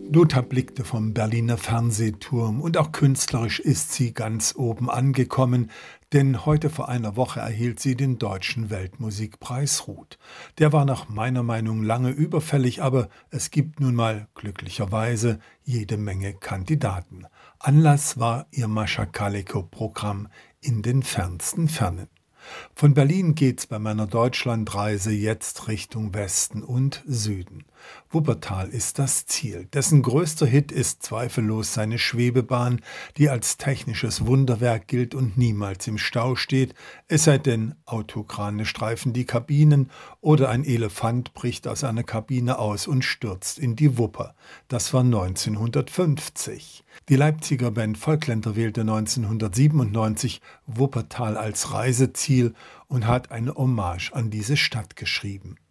Lothar blickte vom Berliner Fernsehturm und auch künstlerisch ist sie ganz oben angekommen, denn heute vor einer Woche erhielt sie den Deutschen Weltmusikpreis Ruth. Der war nach meiner Meinung lange überfällig, aber es gibt nun mal glücklicherweise jede Menge Kandidaten. Anlass war ihr Mascha Kalikow-Programm in den fernsten Fernen. Von Berlin geht's bei meiner Deutschlandreise jetzt Richtung Westen und Süden. Wuppertal ist das Ziel. Dessen größter Hit ist zweifellos seine Schwebebahn, die als technisches Wunderwerk gilt und niemals im Stau steht, es sei denn, Autokrane streifen die Kabinen oder ein Elefant bricht aus einer Kabine aus und stürzt in die Wupper. Das war 1950. Die Leipziger Band Volkländer wählte 1997 Wuppertal als Reiseziel und hat eine Hommage an diese Stadt geschrieben.